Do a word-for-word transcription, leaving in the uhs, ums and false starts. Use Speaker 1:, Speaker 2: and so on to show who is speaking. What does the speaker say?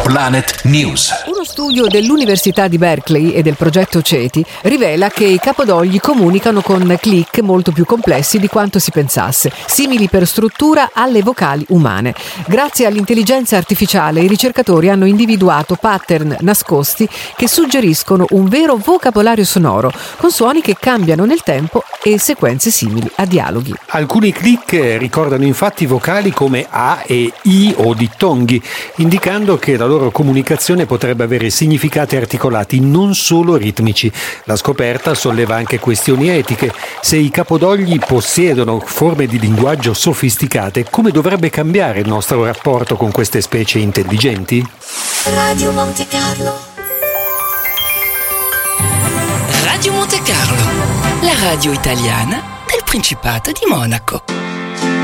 Speaker 1: Planet News.
Speaker 2: Uno studio dell'Università di Berkeley e del progetto CETI rivela che i capodogli comunicano con click molto più complessi di quanto si pensasse, simili per struttura alle vocali umane. Grazie all'intelligenza artificiale i ricercatori hanno individuato pattern nascosti che suggeriscono un vero vocabolario sonoro, con suoni che cambiano nel tempo e sequenze simili a dialoghi.
Speaker 3: Alcuni click ricordano infatti vocali come A e I o dittonghi, indicando che la loro comunicazione potrebbe avere significati articolati, non solo ritmici. La scoperta solleva anche questioni etiche. Se i capodogli possiedono forme di linguaggio sofisticate, come dovrebbe cambiare il nostro rapporto con queste specie intelligenti?
Speaker 4: Radio Monte Carlo.
Speaker 5: Radio Monte Carlo, la radio italiana del Principato di Monaco.